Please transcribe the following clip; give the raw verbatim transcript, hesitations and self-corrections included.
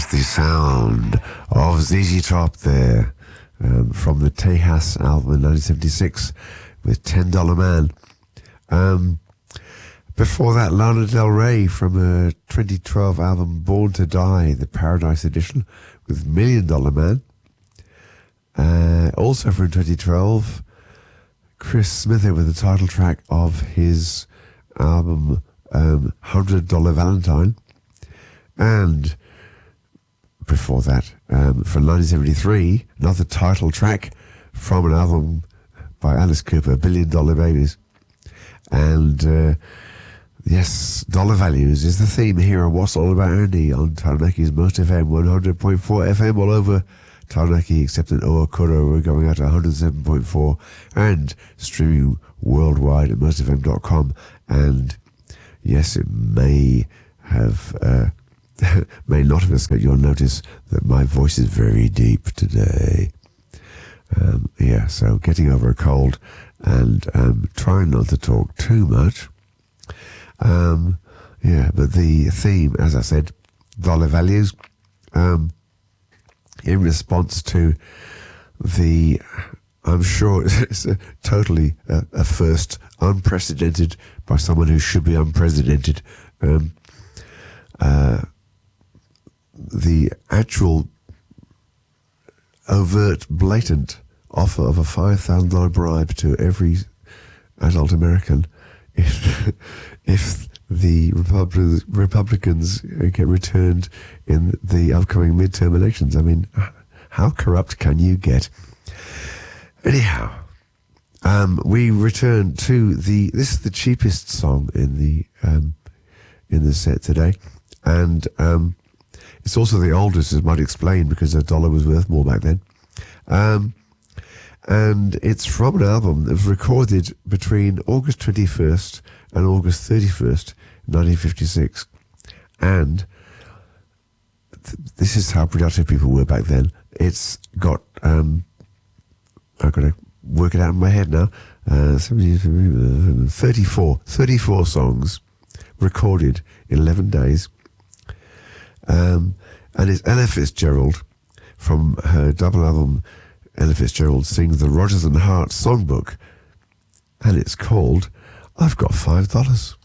was the sound of Z Z Top there, um, from the Tejas album in nineteen seventy-six with ten dollar Man. Um, before that, Lana Del Rey from her twenty twelve album Born to Die, the Paradise Edition, with Million Dollar Man. Uh, also from twenty twelve, Chris Smither with the title track of his album um, one hundred dollar Valentine. And before that, um, from nineteen seventy-three, another title track from an album by Alice Cooper, Billion Dollar Babies. And uh, yes, dollar values is the theme here on What's All About Andy on Taranaki's Most F M, one hundred point four F M all over Taranaki, except in Owakura. We're going out to one hundred seven point four and streaming worldwide at most f m dot com. And yes, it may have... Uh, may not have escaped your notice that my voice is very deep today. Um, yeah, so getting over a cold and um, trying not to talk too much. Um, yeah, but the theme, as I said, dollar values, um, in response to the, I'm sure it's a totally a, a first, unprecedented by someone who should be unprecedented, um, uh, the actual overt, blatant offer of a five thousand dollars bribe to every adult American if if the Repub- Republicans get returned in the upcoming midterm elections. I mean, how corrupt can you get? Anyhow, um, we return to the, this is the cheapest song in the um, in the set today, and um, it's also the oldest, as might explain, because a dollar was worth more back then. Um, and it's from an album that was recorded between August twenty-first and August thirty-first, nineteen fifty-six. And th- this is how productive people were back then. It's got, um, I've got to work it out in my head now, uh, thirty-four, thirty-four songs recorded in eleven days. Um, and it's Ella Fitzgerald from her double album. Ella Fitzgerald sings the Rodgers and Hart songbook, and it's called I've Got Five Dollars.